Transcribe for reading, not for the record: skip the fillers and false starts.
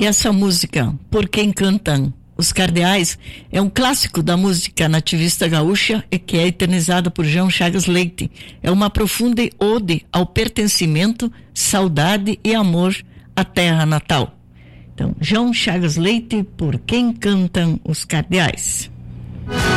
E essa música, Por Quem Cantam os Cardeais, é um clássico da música nativista gaúcha e que é eternizada por João Chagas Leite. É uma profunda ode ao pertencimento, saudade e amor à terra natal. Então, João Chagas Leite, Por Quem Cantam os Cardeais.